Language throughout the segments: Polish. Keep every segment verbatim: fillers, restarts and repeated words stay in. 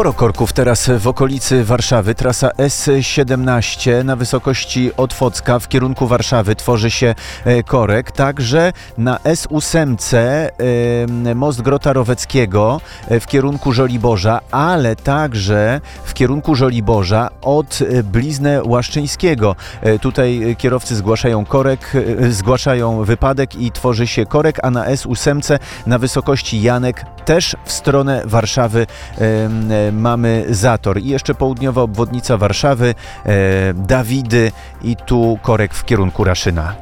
Sporo korków teraz w okolicy Warszawy. Trasa S siedemnaście na wysokości Otwocka w kierunku Warszawy tworzy się korek. Także na S osiem most Grota Roweckiego w kierunku Żoliborza, ale także w kierunku Żoliborza od Blizny Łaszczyńskiego. Tutaj kierowcy zgłaszają korek, zgłaszają wypadek i tworzy się korek, a na S osiem na wysokości Janek też w stronę Warszawy e, mamy zator. I jeszcze południowa obwodnica Warszawy, e, Dawidy i tu korek w kierunku Raszyna.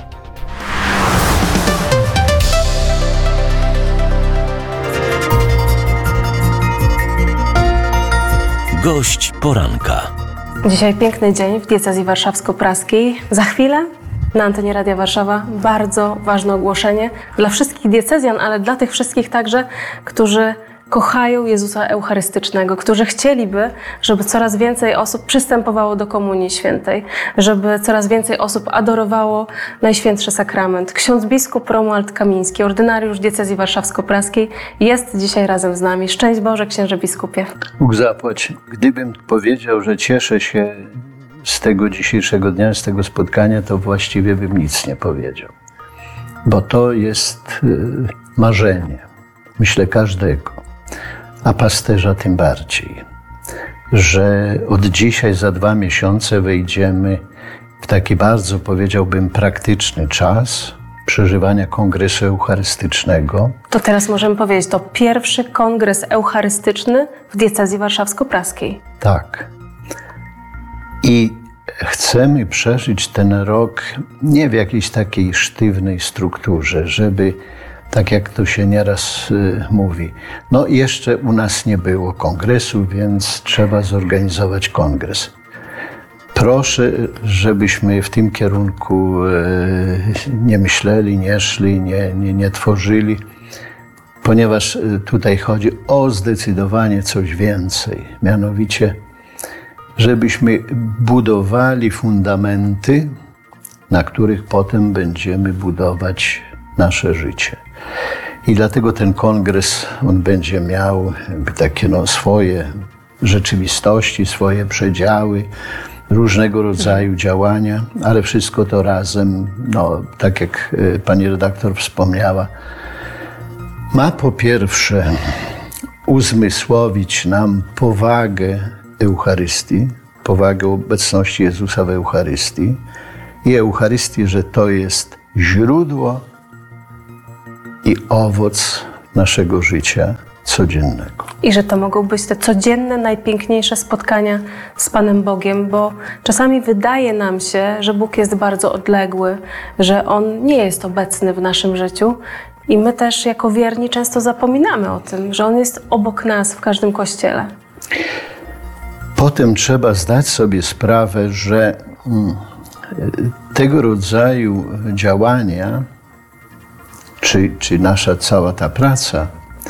Gość poranka. Dzisiaj piękny dzień w diecezji warszawsko-praskiej. Za chwilę na antenie Radia Warszawa bardzo ważne ogłoszenie dla wszystkich diecezjan, ale dla tych wszystkich także, którzy kochają Jezusa Eucharystycznego, którzy chcieliby, żeby coraz więcej osób przystępowało do Komunii Świętej, żeby coraz więcej osób adorowało Najświętszy Sakrament. Ksiądz biskup Romuald Kamiński, ordynariusz diecezji warszawsko-praskiej, jest dzisiaj razem z nami. Szczęść Boże, księże biskupie. Bóg zapłać. Gdybym powiedział, że cieszę się z tego dzisiejszego dnia, z tego spotkania, to właściwie bym nic nie powiedział. Bo to jest marzenie, myślę, każdego, a pasterza tym bardziej, że od dzisiaj za dwa miesiące wejdziemy w taki bardzo, powiedziałbym, praktyczny czas przeżywania Kongresu Eucharystycznego. To teraz możemy powiedzieć, to pierwszy kongres eucharystyczny w diecezji warszawsko-praskiej. Tak. I chcemy przeżyć ten rok nie w jakiejś takiej sztywnej strukturze, żeby, tak jak to się nieraz y, mówi, no jeszcze u nas nie było kongresu, więc trzeba zorganizować kongres. Proszę, żebyśmy w tym kierunku y, nie myśleli, nie szli, nie, nie, nie tworzyli, ponieważ tutaj chodzi o zdecydowanie coś więcej, mianowicie żebyśmy budowali fundamenty, na których potem będziemy budować nasze życie. I dlatego ten kongres, on będzie miał jakby takie no, swoje rzeczywistości, swoje przedziały, różnego rodzaju działania, ale wszystko to razem, no, tak jak pani redaktor wspomniała, ma po pierwsze uzmysłowić nam powagę Eucharystii, powagę obecności Jezusa w Eucharystii i Eucharystii, że to jest źródło i owoc naszego życia codziennego. I że to mogą być te codzienne, najpiękniejsze spotkania z Panem Bogiem, bo czasami wydaje nam się, że Bóg jest bardzo odległy, że On nie jest obecny w naszym życiu i my też jako wierni często zapominamy o tym, że On jest obok nas w każdym kościele. Potem trzeba zdać sobie sprawę, że tego rodzaju działania, czy, czy nasza cała ta praca,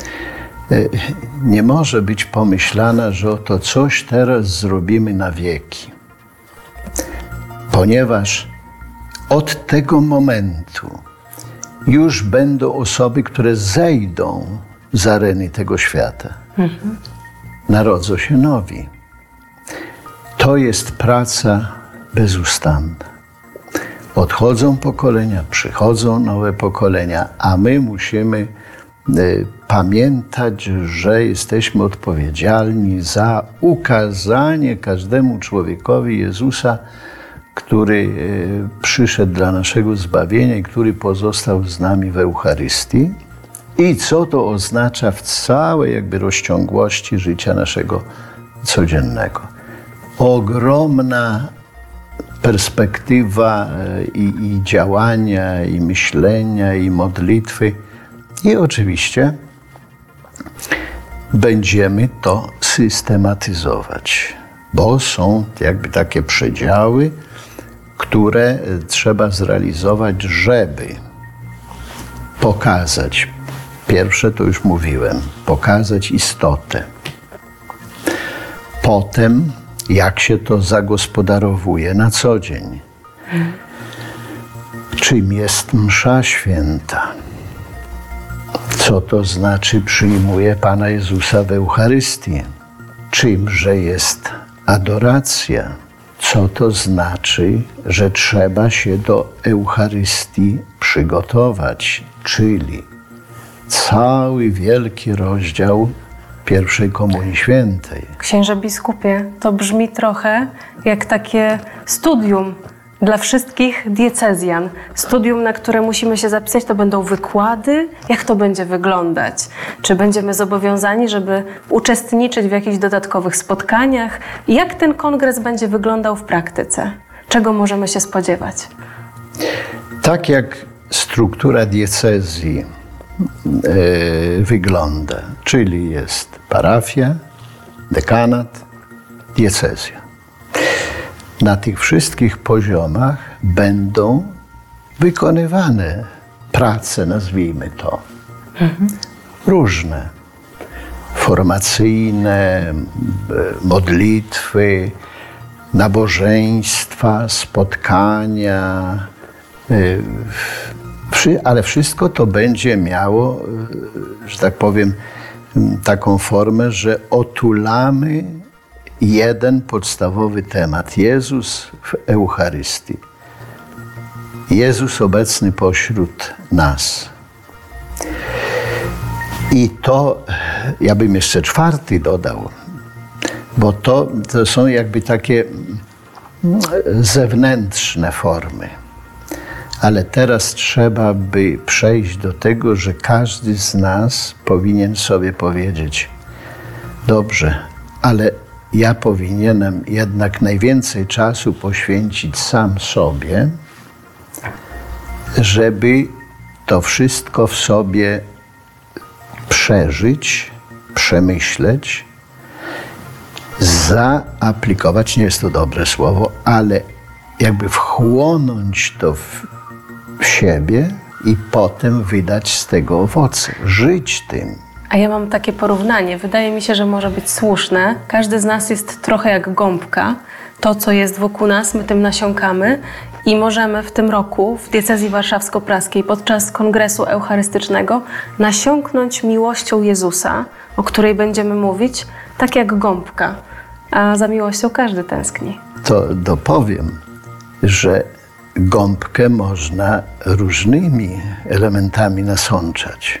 nie może być pomyślana, że oto coś teraz zrobimy na wieki. Ponieważ od tego momentu już będą osoby, które zejdą z areny tego świata. Mhm. Narodzą się nowi. To jest praca bezustanna. Odchodzą pokolenia, przychodzą nowe pokolenia, a my musimy y, pamiętać, że jesteśmy odpowiedzialni za ukazanie każdemu człowiekowi Jezusa, który y, przyszedł dla naszego zbawienia i który pozostał z nami w Eucharystii. I co to oznacza w całej jakby rozciągłości życia naszego codziennego. Ogromna perspektywa i, i działania, i myślenia, i modlitwy. I oczywiście będziemy to systematyzować, bo są jakby takie przedziały, które trzeba zrealizować, żeby pokazać, pierwsze to już mówiłem, pokazać istotę. Potem jak się to zagospodarowuje na co dzień. Czym jest msza święta? Co to znaczy przyjmuje Pana Jezusa w Eucharystii? czymże jest adoracja. Co to znaczy, że trzeba się do Eucharystii przygotować, czyli cały wielki rozdział pierwszej Komunii Świętej. Księże biskupie, to brzmi trochę jak takie studium dla wszystkich diecezjan. Studium, na które musimy się zapisać, to będą wykłady. Jak to będzie wyglądać? Czy będziemy zobowiązani, żeby uczestniczyć w jakichś dodatkowych spotkaniach? Jak ten kongres będzie wyglądał w praktyce? Czego możemy się spodziewać? Tak jak struktura diecezji yy, wygląda, czyli jest parafia, dekanat, diecezja. Na tych wszystkich poziomach będą wykonywane prace, nazwijmy to, mhm. różne, formacyjne, modlitwy, nabożeństwa, spotkania, ale wszystko to będzie miało, że tak powiem, taką formę, że otulamy jeden podstawowy temat. Jezus w Eucharystii. Jezus obecny pośród nas. I to, ja bym jeszcze czwarty dodał, bo to, to są jakby takie zewnętrzne formy. Ale teraz trzeba by przejść do tego, że każdy z nas powinien sobie powiedzieć: dobrze, ale ja powinienem jednak najwięcej czasu poświęcić sam sobie, żeby to wszystko w sobie przeżyć, przemyśleć, zaaplikować, nie jest to dobre słowo, ale jakby wchłonąć to w, w siebie i potem wydać z tego owoce, żyć tym. A ja mam takie porównanie. Wydaje mi się, że może być słuszne. Każdy z nas jest trochę jak gąbka. To, co jest wokół nas, my tym nasiąkamy i możemy w tym roku w diecezji warszawsko-praskiej podczas kongresu eucharystycznego nasiąknąć miłością Jezusa, o której będziemy mówić, tak jak gąbka. A za miłością każdy tęskni. To dopowiem, że gąbkę można różnymi elementami nasączać.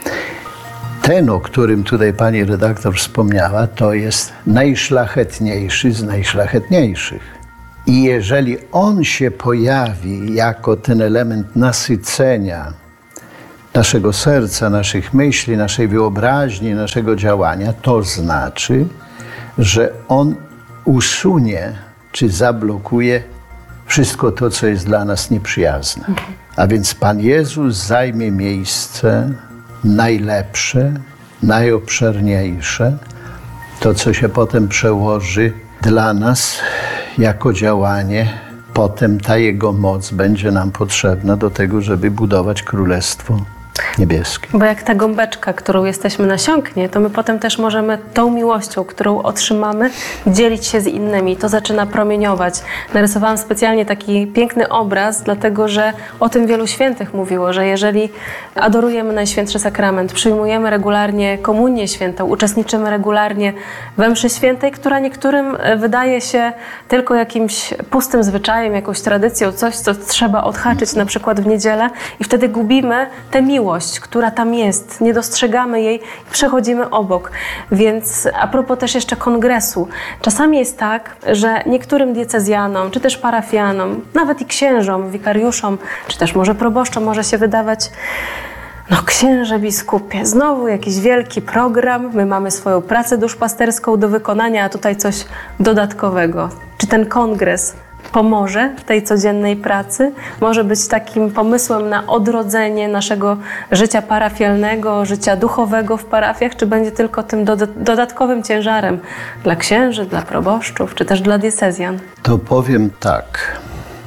Ten, o którym tutaj pani redaktor wspomniała, to jest najszlachetniejszy z najszlachetniejszych. I jeżeli on się pojawi jako ten element nasycenia naszego serca, naszych myśli, naszej wyobraźni, naszego działania, to znaczy, że on usunie czy zablokuje wszystko to, co jest dla nas nieprzyjazne. A więc Pan Jezus zajmie miejsce najlepsze, najobszerniejsze, to, co się potem przełoży dla nas jako działanie. Potem ta Jego moc będzie nam potrzebna do tego, żeby budować Królestwo Niebieskie. Bo jak ta gąbeczka, którą jesteśmy, nasiąknie, to my potem też możemy tą miłością, którą otrzymamy, dzielić się z innymi. To zaczyna promieniować. Narysowałam specjalnie taki piękny obraz, dlatego że o tym wielu świętych mówiło, że jeżeli adorujemy Najświętszy Sakrament, przyjmujemy regularnie Komunię Świętą, uczestniczymy regularnie we mszy świętej, która niektórym wydaje się tylko jakimś pustym zwyczajem, jakąś tradycją, coś, co trzeba odhaczyć na przykład w niedzielę i wtedy gubimy tę miłość, która tam jest, nie dostrzegamy jej i przechodzimy obok. Więc a propos też jeszcze kongresu, czasami jest tak, że niektórym diecezjanom, czy też parafianom, nawet i księżom, wikariuszom, czy też może proboszczom może się wydawać: no księże biskupie, znowu jakiś wielki program, my mamy swoją pracę duszpasterską do wykonania, a tutaj coś dodatkowego. Czy ten kongres pomoże w tej codziennej pracy? Może być takim pomysłem na odrodzenie naszego życia parafialnego, życia duchowego w parafiach, czy będzie tylko tym do, dodatkowym ciężarem dla księży, dla proboszczów, czy też dla diecezjan? To powiem tak,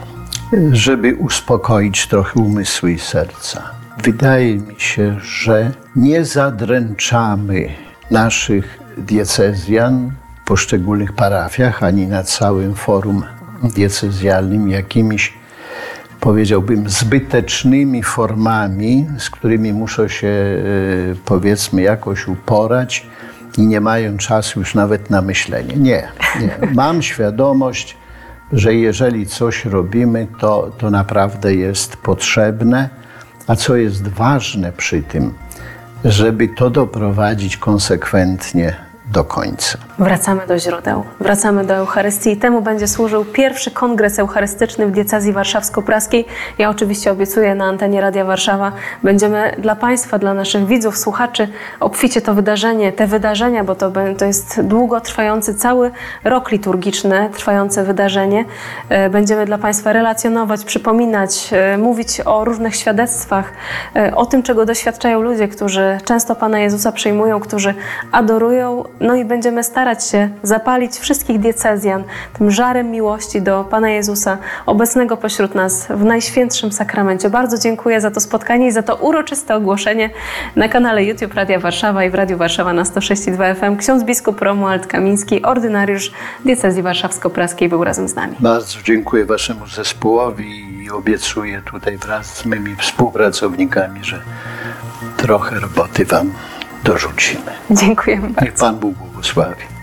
żeby uspokoić trochę umysły i serca. Wydaje mi się, że nie zadręczamy naszych diecezjan w poszczególnych parafiach, ani na całym forum diecezjalnym jakimiś, powiedziałbym, zbytecznymi formami, z którymi muszą się, powiedzmy, jakoś uporać i nie mają czasu już nawet na myślenie. Nie, nie. Mam świadomość, że jeżeli coś robimy, to, to naprawdę jest potrzebne, a co jest ważne przy tym, żeby to doprowadzić konsekwentnie do końca. Wracamy do źródeł, wracamy do Eucharystii i temu będzie służył pierwszy kongres eucharystyczny w diecezji warszawsko-praskiej. Ja oczywiście obiecuję na antenie Radia Warszawa, będziemy dla Państwa, dla naszych widzów, słuchaczy obficie to wydarzenie, te wydarzenia, bo to, to jest długotrwający cały rok liturgiczny, trwające wydarzenie. Będziemy dla Państwa relacjonować, przypominać, mówić o różnych świadectwach, o tym, czego doświadczają ludzie, którzy często Pana Jezusa przyjmują, którzy adorują. No i będziemy starać się zapalić wszystkich diecezjan tym żarem miłości do Pana Jezusa, obecnego pośród nas w Najświętszym Sakramencie. Bardzo dziękuję za to spotkanie i za to uroczyste ogłoszenie na kanale YouTube Radia Warszawa i w Radiu Warszawa na sto sześć i dwa F M. Ksiądz biskup Romuald Kamiński, ordynariusz diecezji warszawsko-praskiej, był razem z nami. Bardzo dziękuję Waszemu zespołowi i obiecuję tutaj wraz z mymi współpracownikami, że trochę roboty Wam dorzucimy. Dziękujemy bardzo. Niech Pan Bóg błogosławi.